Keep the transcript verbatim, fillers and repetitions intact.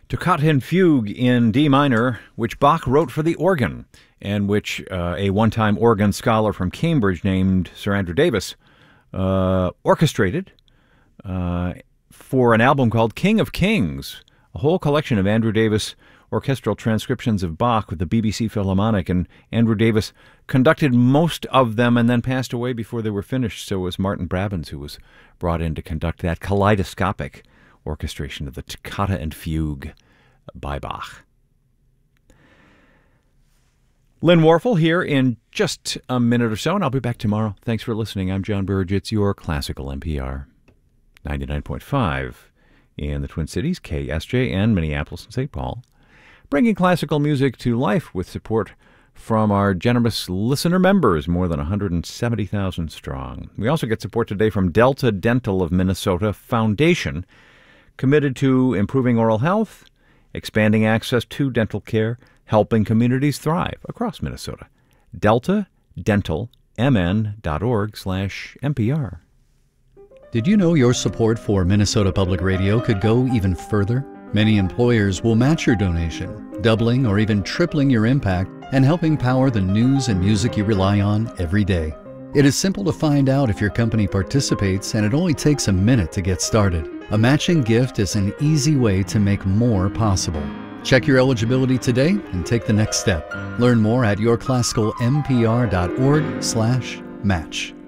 Toccata and Fugue in D minor, which Bach wrote for the organ, and which uh, a one-time organ scholar from Cambridge named Sir Andrew Davis uh, orchestrated uh, for an album called King of Kings, a whole collection of Andrew Davis orchestral transcriptions of Bach with the B B C Philharmonic, and Andrew Davis conducted most of them and then passed away before they were finished. So it was Martin Brabants who was brought in to conduct that kaleidoscopic orchestration of the Toccata and Fugue by Bach. Lynn Warfel here in just a minute or so, and I'll be back tomorrow. Thanks for listening. I'm John Burge. It's your Classical N P R. ninety-nine point five in the Twin Cities, K S J N, Minneapolis and Saint Paul. Bringing classical music to life with support from our generous listener members, more than one hundred seventy thousand strong. We also get support today from Delta Dental of Minnesota Foundation, committed to improving oral health, expanding access to dental care, helping communities thrive across Minnesota. delta dental m n dot org slash N P R. Did you know your support for Minnesota Public Radio could go even further? Many employers will match your donation, doubling or even tripling your impact and helping power the news and music you rely on every day. It is simple to find out if your company participates, and it only takes a minute to get started. A matching gift is an easy way to make more possible. Check your eligibility today and take the next step. Learn more at your classical n p r dot org slash match.